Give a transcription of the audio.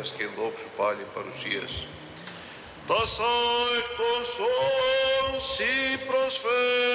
δόξας και δόξου πάλι παρουσίας. Τάσα εκ των σώων σοι προσφέρει.